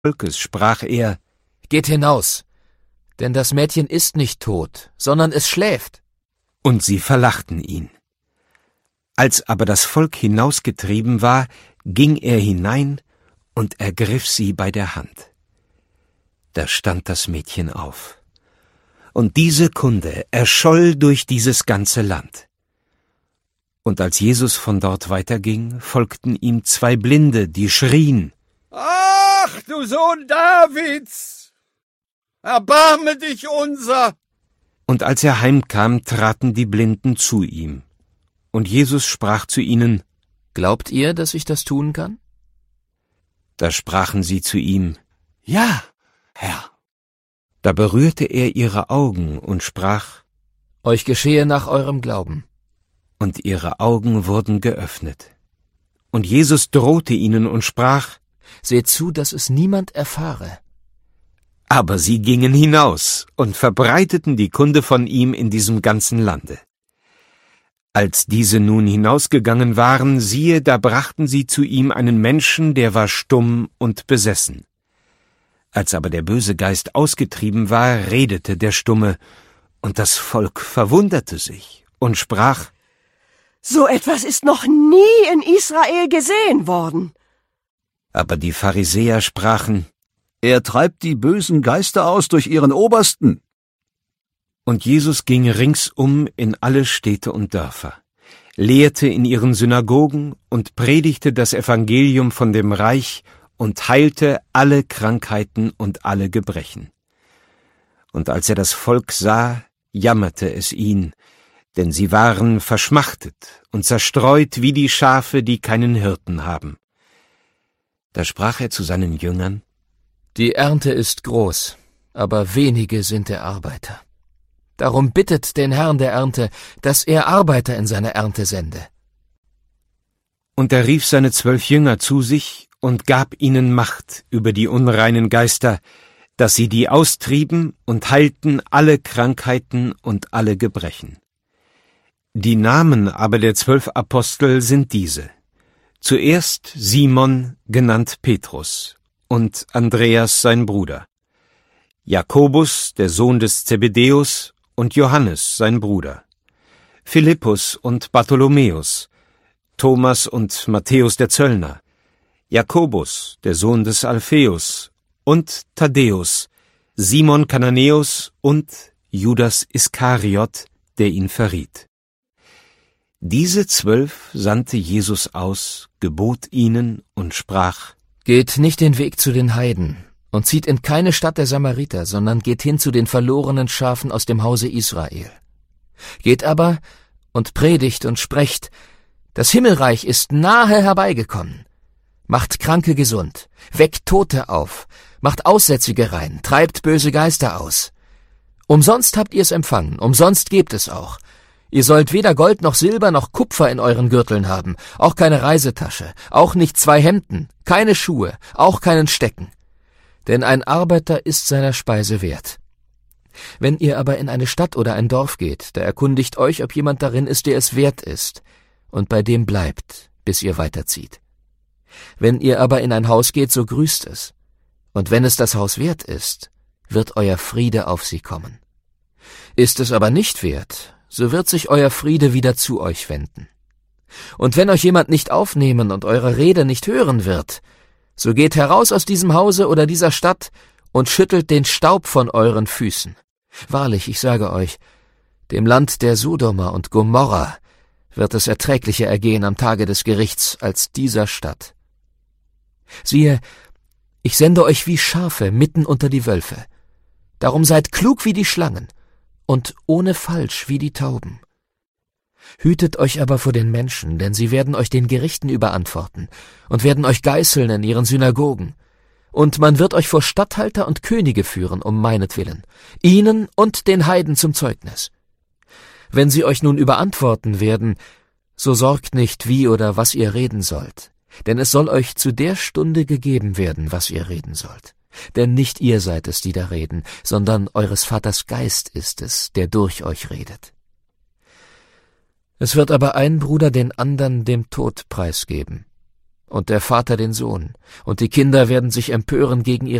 Volkes sprach er: »Geht hinaus, denn das Mädchen ist nicht tot, sondern es schläft.« Und sie verlachten ihn. Als aber das Volk hinausgetrieben war, ging er hinein und ergriff sie bei der Hand. Da stand das Mädchen auf. Und diese Kunde erscholl durch dieses ganze Land. Und als Jesus von dort weiterging, folgten ihm 2 Blinde, die schrien: »Ach, du Sohn Davids, erbarme dich unser!« Und als er heimkam, traten die Blinden zu ihm. Und Jesus sprach zu ihnen: »Glaubt ihr, dass ich das tun kann?« Da sprachen sie zu ihm: »Ja, Herr.« Da berührte er ihre Augen und sprach: »Euch geschehe nach eurem Glauben.« Und ihre Augen wurden geöffnet. Und Jesus drohte ihnen und sprach: »Seht zu, dass es niemand erfahre.« Aber sie gingen hinaus und verbreiteten die Kunde von ihm in diesem ganzen Lande. Als diese nun hinausgegangen waren, siehe, da brachten sie zu ihm einen Menschen, der war stumm und besessen. Als aber der böse Geist ausgetrieben war, redete der Stumme, und das Volk verwunderte sich und sprach: »So etwas ist noch nie in Israel gesehen worden.« Aber die Pharisäer sprachen: Er treibt die bösen Geister aus durch ihren Obersten. Und Jesus ging ringsum in alle Städte und Dörfer, lehrte in ihren Synagogen und predigte das Evangelium von dem Reich und heilte alle Krankheiten und alle Gebrechen. Und als er das Volk sah, jammerte es ihn, denn sie waren verschmachtet und zerstreut wie die Schafe, die keinen Hirten haben. Da sprach er zu seinen Jüngern: Die Ernte ist groß, aber wenige sind der Arbeiter. Darum bittet den Herrn der Ernte, dass er Arbeiter in seine Ernte sende. Und er rief seine 12 Jünger zu sich und gab ihnen Macht über die unreinen Geister, dass sie die austrieben und heilten alle Krankheiten und alle Gebrechen. Die Namen aber der 12 Apostel sind diese: Zuerst Simon, genannt Petrus, und Andreas sein Bruder, Jakobus, der Sohn des Zebedäus, und Johannes sein Bruder, Philippus und Bartholomäus, Thomas und Matthäus der Zöllner, Jakobus, der Sohn des Alpheus, und Thaddäus, Simon Kananäus und Judas Iskariot, der ihn verriet. Diese 12 sandte Jesus aus, gebot ihnen und sprach: Geht nicht den Weg zu den Heiden und zieht in keine Stadt der Samariter, sondern geht hin zu den verlorenen Schafen aus dem Hause Israel. Geht aber und predigt und sprecht: Das Himmelreich ist nahe herbeigekommen. Macht Kranke gesund, weckt Tote auf, macht Aussätzige rein, treibt böse Geister aus. Umsonst habt ihr es empfangen, umsonst gebt es auch. Ihr sollt weder Gold noch Silber noch Kupfer in euren Gürteln haben, auch keine Reisetasche, auch nicht 2 Hemden, keine Schuhe, auch keinen Stecken. Denn ein Arbeiter ist seiner Speise wert. Wenn ihr aber in eine Stadt oder ein Dorf geht, da erkundigt euch, ob jemand darin ist, der es wert ist, und bei dem bleibt, bis ihr weiterzieht. Wenn ihr aber in ein Haus geht, so grüßt es. Und wenn es das Haus wert ist, wird euer Friede auf sie kommen. Ist es aber nicht wert, so wird sich euer Friede wieder zu euch wenden. Und wenn euch jemand nicht aufnehmen und eure Rede nicht hören wird, so geht heraus aus diesem Hause oder dieser Stadt und schüttelt den Staub von euren Füßen. Wahrlich, ich sage euch, dem Land der Sodomer und Gomorra wird es erträglicher ergehen am Tage des Gerichts als dieser Stadt. Siehe, ich sende euch wie Schafe mitten unter die Wölfe. Darum seid klug wie die Schlangen und ohne Falsch wie die Tauben. Hütet euch aber vor den Menschen, denn sie werden euch den Gerichten überantworten und werden euch geißeln in ihren Synagogen. Und man wird euch vor Statthalter und Könige führen, um meinetwillen, ihnen und den Heiden zum Zeugnis. Wenn sie euch nun überantworten werden, so sorgt nicht, wie oder was ihr reden sollt, denn es soll euch zu der Stunde gegeben werden, was ihr reden sollt. Denn nicht ihr seid es, die da reden, sondern eures Vaters Geist ist es, der durch euch redet. Es wird aber ein Bruder den andern dem Tod preisgeben, und der Vater den Sohn, und die Kinder werden sich empören gegen ihre